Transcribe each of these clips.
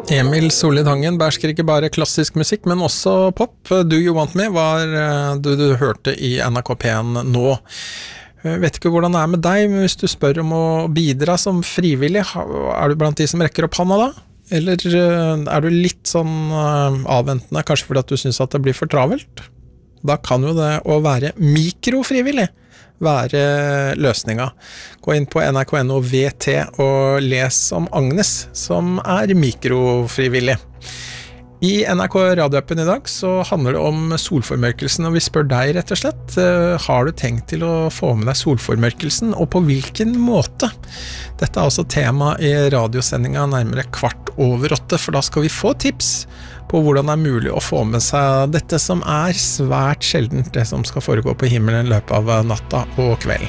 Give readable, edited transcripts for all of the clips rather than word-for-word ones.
Emil Solli Tangen behersker ikke bare klassisk musikk, men også pop. Do You Want Me var du hørte i NRK P1 nå. Jeg vet ikke hvordan det med deg, men hvis du spør om å bidra som frivillig, du blant de som rekker opp handa da? Eller du litt sånn avventende, kanskje fordi at du synes at det blir for travelt? Da kan jo det å være mikrofrivillig være løsninga. Gå inn på NRK.no VT og les om Agnes, som mikrofrivillig. I NRK radioappen i dag så handler det om solformørkelsen, og vi spør deg rett og slett, har du tenkt til å få med deg solformørkelsen, og på hvilken måte? Dette altså tema i radiosendinga nærmere 7:15, for da skal vi få tips på hvordan det mulig å få med seg dette som svært sjeldent, det som skal foregå på himmelen i løpet av natta og kvelden.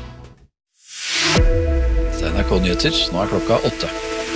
NRK Nyheter, nå klokka 8.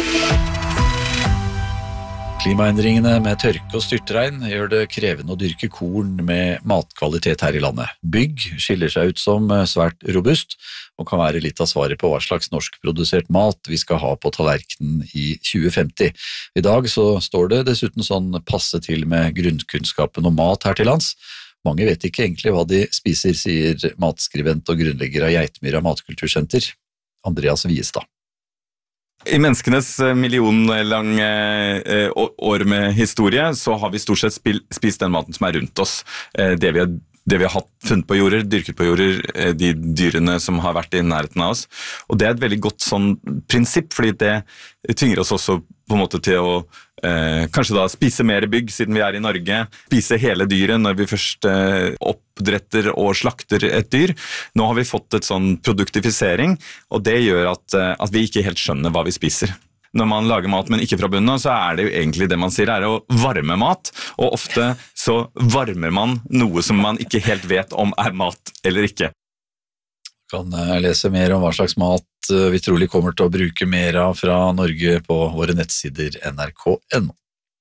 Klimaendringene med tørke og styrtregn gjør det krevende å dyrke korn med matkvalitet her i landet. Bygg skiller seg ut som svært robust, og kan være litt av svaret på hva slags norskprodusert mat vi skal ha på tallerkenen i 2050. I dag så står det dessuten sånn passe til med grunnkunnskapen om mat her til lands. Mange vet ikke egentlig hva de spiser, sier matskribent og grunnlegger av Geitmyra Matkultursenter, Andreas Viestad. I menneskenes millionlange år med historie så har vi stort sett spist den maten som rundt oss. Det vi har funnet på jorder, dyrket på jorder, de dyrene som har vært i nærheten av oss. Og det et veldig godt sånn prinsipp, fordi det tvinger oss også på en måte til å kanskje da spise mer bygg siden vi i Norge, spise hele dyret når vi først oppdretter og slakter et dyr. Nå har vi fått et sånn produktifisering, og det gjør at vi ikke helt skjønner hva vi spiser. Når man lager mat, men ikke fra bunnen, så det jo egentlig det man sier å varme mat, og ofte så varmer man noe som man ikke helt vet om mat eller ikke. Kan lese mer om hva slags mat vi trolig kommer til å bruke mer av fra Norge på våre nettsider nrk.no.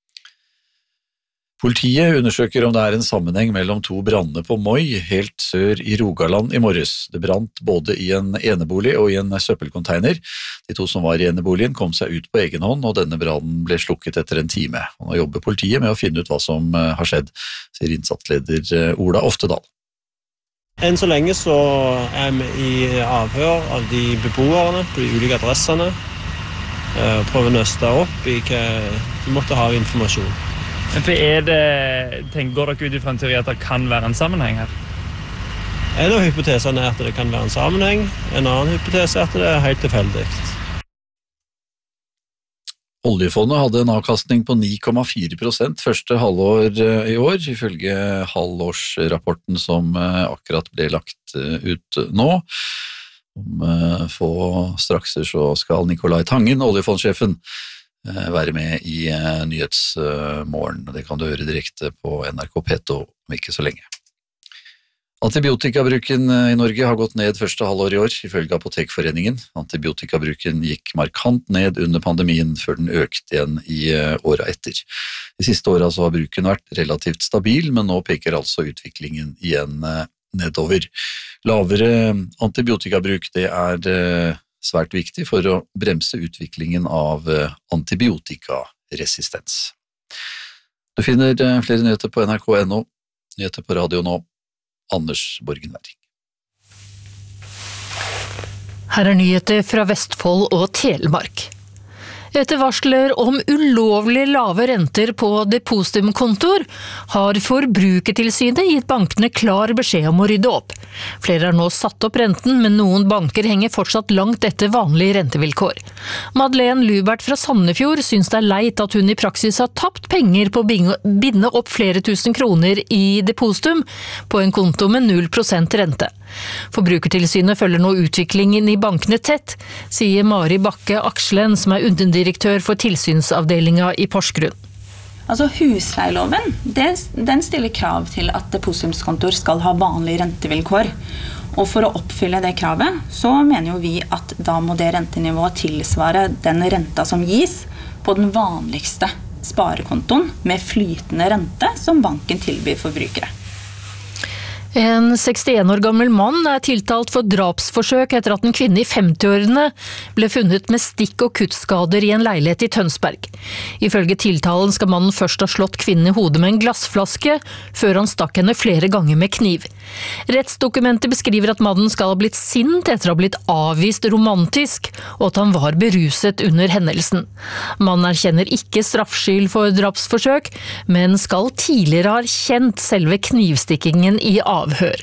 Politiet undersøker om det en sammenheng mellom to branner på Moi, helt sør i Rogaland i morges. Det brant både i en enebolig og i en søppelcontainer. De to som var i eneboligen kom seg ut på egen hånd, og denne brannen ble slukket etter en time. Og nå jobber politiet med å finne ut hva som har skjedd, sier innsatsleder Ola Oftedal. Enn så lenge så vi i avhør av de beboerne på de ulike adressene, prøver å nøste opp i hva de måtte ha informasjon. For går dere ut ifra en teori at det kan være en sammenheng her? En av hypotesene at det kan være en sammenheng, en annen hypotese at det helt tilfeldig. Oljefondet hadde en avkastning på 9,4% første halvår i år, ifølge halvårsrapporten som akkurat ble lagt ut nå. Om få strakser så skal Nicolai Tangen, oljefondsjefen, være med i Nyhetsmorgen. Det kan du høre direkte på NRK P2 om ikke så lenge. Antibiotikabruken i Norge har gått ned første halvår i år, ifølge Apotekforeningen. Antibiotikabruken gikk markant ned under pandemien, før den økte igjen i året etter. De siste årene så har bruken vært relativt stabil, men nå peker altså utviklingen igjen nedover. Lavere antibiotikabruk, det svært viktig for å bremse utviklingen av antibiotikaresistens. Du finner flere nyheter på nrk.no, nyheter på radio nå. Anders Borgenværing. Her nyheter fra Vestfold og Telemark. Etter varsler om ulovlig lave renter på depositumkontor har Forbrukertilsynet gitt bankene klar beskjed om å rydde opp. Flere har nå satt opp renten, men noen banker henger fortsatt langt etter vanlige rentevilkår. Madeleine Lubert fra Sandefjord synes det leit at hun i praksis har tapt penger på å binde opp flere tusen kroner i depositum på en konto med 0% rente. Forbrukertilsynet følger nå utviklingen i bankene tett, sier Mari Bakke Akslen, som underdirektør for tilsynsavdelinga i Porsgrunn. Altså husleieloven, den stiller krav til at depositumskontor skal ha vanlige rentevilkår. Og for å oppfylle det kravet, så mener jo vi at da må det rentenivået tilsvare den renta som gis på den vanligste sparekontoen med flytende rente som banken tilbyr forbrukere. En 61 år gammel mann tiltalt for drapsforsøk etter at en kvinne i 50-årene ble funnet med stikk- og kuttskader i en leilighet i Tønsberg. Ifølge tiltalen skal mannen først ha slått kvinnen i hodet med en glassflaske, før han stakk henne flere ganger med kniv. Rettsdokumentet beskriver at mannen skal ha blitt sint etter å ha blitt avvist romantisk, og at han var beruset under hendelsen. Mannen erkjenner ikke straffskyld for drapsforsøk, men skal tidligere ha kjent selve knivstikkingen i avhør.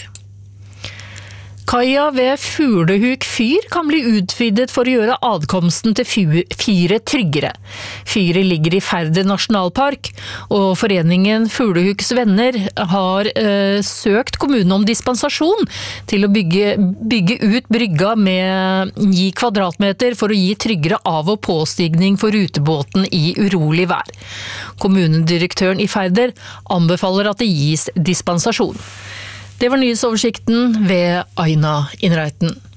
Kaia ved Fuglehuk fyr kan bli utvidet for å gjøre adkomsten til fyret tryggere. Fyret ligger i Færder nasjonalpark, og foreningen Fuglehuks venner har søkt kommunen om dispensasjon til å bygge ut brygga med 9 kvadratmeter for å gi tryggere av- og påstigning for rutebåten i urolig vær. Kommunedirektøren i Færder anbefaler at det gis dispensasjon. Det var nyhetsoversikten ved Aina Innreiten.